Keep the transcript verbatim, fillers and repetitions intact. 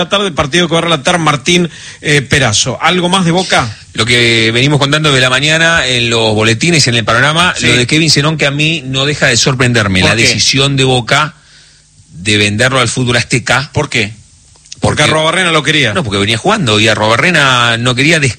La tarde, partido que va a relatar Martín eh, Perazo. ¿Algo más de Boca? Lo que venimos contando de la mañana en los boletines, en el panorama, sí. Lo de Kevin Zenón, que a mí no deja de sorprenderme. La qué? decisión de Boca de venderlo al fútbol azteca. ¿Por qué? Porque, porque Arrobarrena lo quería. No, porque venía jugando y Arrobarrena no quería